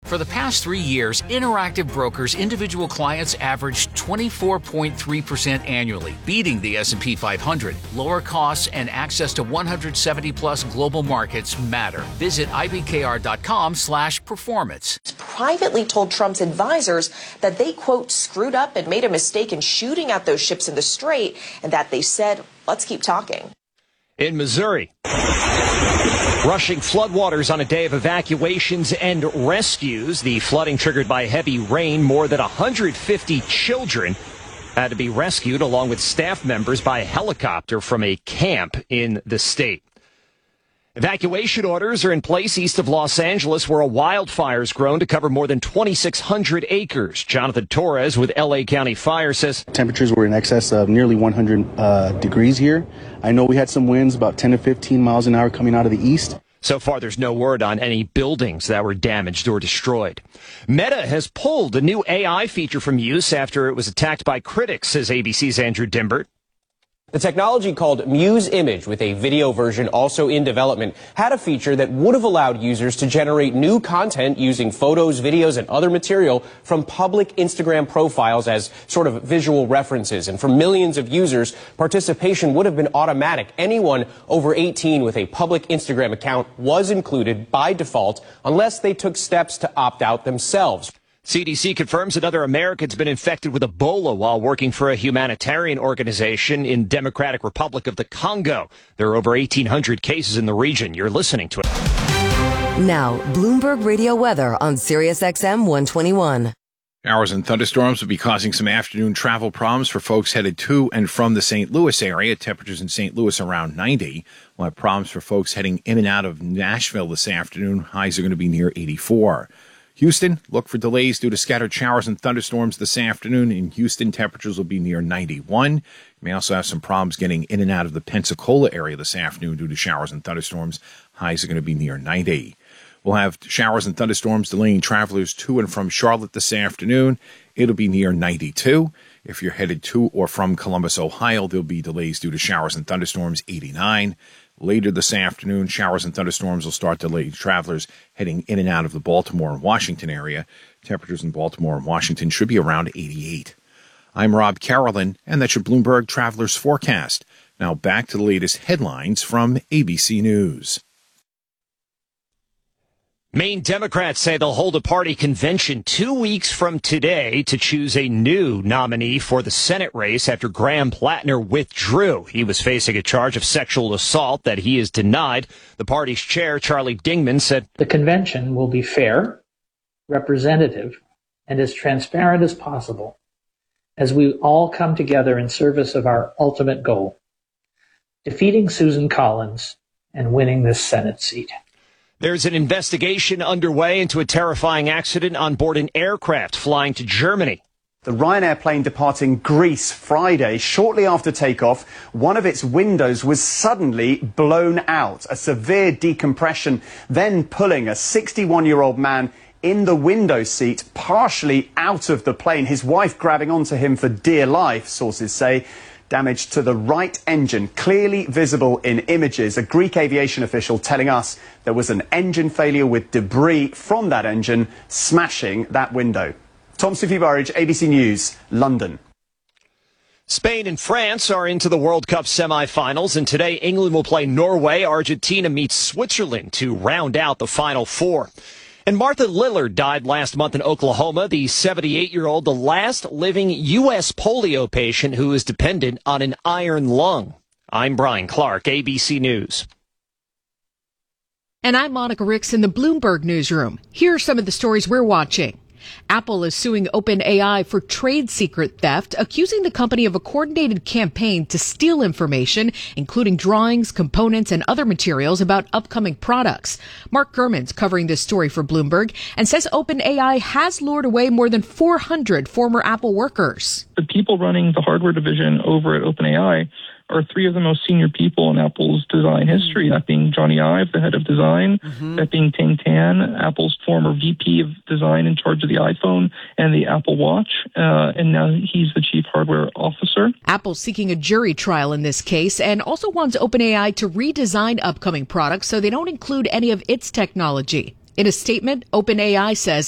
For the past 3 years, Interactive Brokers individual clients averaged 24.3% annually, beating the S&P 500. Lower costs and access to 170-plus global markets matter. Visit ibkr.com/performance. Privately told Trump's advisors that they, quote, screwed up and made a mistake in shooting at those ships in the Strait, and that they said, let's keep talking. In Missouri, rushing floodwaters on a day of evacuations and rescues. The flooding triggered by heavy rain. More than 150 children had to be rescued along with staff members by helicopter from a camp in the state. Evacuation orders are in place east of Los Angeles, where a wildfire has grown to cover more than 2,600 acres. Jonathan Torres with L.A. County Fire says temperatures were in excess of nearly 100 degrees here. I know we had some winds about 10 to 15 miles an hour coming out of the east. So far, there's no word on any buildings that were damaged or destroyed. Meta has pulled a new AI feature from use after it was attacked by critics, says ABC's Andrew Dimbert. The technology called Muse Image, with a video version also in development, had a feature that would have allowed users to generate new content using photos, videos, and other material from public Instagram profiles as sort of visual references. And for millions of users, participation would have been automatic. Anyone over 18 with a public Instagram account was included by default unless they took steps to opt out themselves. CDC confirms another American's been infected with Ebola while working for a humanitarian organization in Democratic Republic of the Congo. There are over 1,800 cases in the region. You're listening to it. Now, Bloomberg Radio weather on Sirius XM 121. Showers and thunderstorms will be causing some afternoon travel problems for folks headed to and from the St. Louis area. Temperatures in St. Louis around 90. We'll have problems for folks heading in and out of Nashville this afternoon. Highs are going to be near 84. Houston, look for delays due to scattered showers and thunderstorms this afternoon. In Houston, temperatures will be near 91. You may also have some problems getting in and out of the Pensacola area this afternoon due to showers and thunderstorms. Highs are going to be near 90. We'll have showers and thunderstorms delaying travelers to and from Charlotte this afternoon. It'll be near 92. If you're headed to or from Columbus, Ohio, there'll be delays due to showers and thunderstorms, 89. Later this afternoon, showers and thunderstorms will start delaying travelers heading in and out of the Baltimore and Washington area. Temperatures in Baltimore and Washington should be around 88. I'm Rob Carolyn, and that's your Bloomberg Travelers Forecast. Now back to the latest headlines from ABC News. Maine Democrats say they'll hold a party convention 2 weeks from today to choose a new nominee for the Senate race after Graham Plattner withdrew. He was facing a charge of sexual assault that he is denied. The party's chair, Charlie Dingman, said the convention will be fair, representative, and as transparent as possible as we all come together in service of our ultimate goal, defeating Susan Collins and winning this Senate seat. There's an investigation underway into a terrifying accident on board an aircraft flying to Germany. The Ryanair plane departing Greece Friday, shortly after takeoff, one of its windows was suddenly blown out. A severe decompression, then pulling a 61-year-old man in the window seat partially out of the plane. His wife grabbing onto him for dear life, sources say. Damage to the right engine, clearly visible in images. A Greek aviation official telling us there was an engine failure with debris from that engine smashing that window. Tom Sufi Burridge, ABC News, London. Spain and France are into the World Cup semifinals, and today England will play Norway. Argentina meets Switzerland to round out the Final Four. And Martha Lillard died last month in Oklahoma, the 78-year-old, the last living U.S. polio patient who is dependent on an iron lung. I'm Brian Clark, ABC News. And I'm Monica Ricks in the Bloomberg Newsroom. Here are some of the stories we're watching. Apple is suing OpenAI for trade secret theft, accusing the company of a coordinated campaign to steal information, including drawings, components, and other materials about upcoming products. Mark Gurman's covering this story for Bloomberg and says OpenAI has lured away more than 400 former Apple workers. The people running the hardware division over at OpenAI are three of the most senior people in Apple's design history, that being Johnny Ive, the head of design, that being Ting Tan, Apple's former VP of design in charge of the iPhone and the Apple Watch, and now he's the chief hardware officer. Apple's seeking a jury trial in this case and also wants OpenAI to redesign upcoming products so they don't include any of its technology. In a statement, OpenAI says